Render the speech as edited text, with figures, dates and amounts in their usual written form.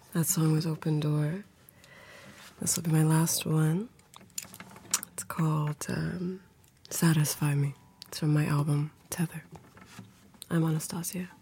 That song was Open Door. This will be my last one. It's called Satisfy Me. It's from my album, Tether. I'm Anastasia.